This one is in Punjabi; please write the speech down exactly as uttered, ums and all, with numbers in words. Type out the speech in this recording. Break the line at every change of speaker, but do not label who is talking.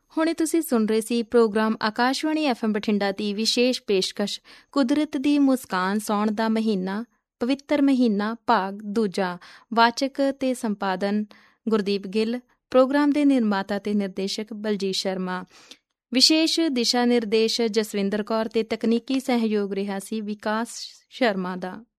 ਹੁਣੇ ਤੁਸੀਂ ਸੁਣ ਰਹੇ ਸੀ programme Akashvani F M Bathinda ਦੀ ਵਿਸ਼ੇਸ਼ ਪੇਸ਼ਕਸ਼ ਕੁਦਰਤ ਦੀ ਮੁਸਕਾਨ ਸਾਉਣ ਦਾ ਮਹੀਨਾ ਪਵਿੱਤਰ ਮਹੀਨਾ ਭਾਗ ਦੂਜਾ। ਵਾਚਕ ਤੇ ਸੰਪਾਦਨ ਗੁਰਦੀਪ ਗਿੱਲ। ਪ੍ਰੋਗਰਾਮ ਦੇ ਨਿਰਮਾਤਾ ਤੇ ਨਿਰਦੇਸ਼ਕ ਬਲਜੀਤ ਸ਼ਰਮਾ। ਵਿਸ਼ੇਸ਼ ਦਿਸ਼ਾ ਨਿਰਦੇਸ਼ ਜਸਵਿੰਦਰ ਕੌਰ ਤੇ ਤਕਨੀਕੀ ਸਹਿਯੋਗ ਰਿਹਾ ਸੀ ਵਿਕਾਸ ਸ਼ਰਮਾ ਦਾ।